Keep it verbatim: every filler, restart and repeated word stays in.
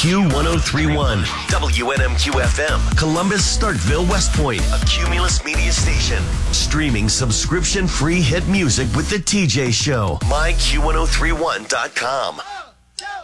Q one oh three point one, W N M Q F M, Columbus, Starkville, West Point, a Cumulus Media station. Streaming subscription-free hit music with The T J Show. my Q ten thirty-one dot com.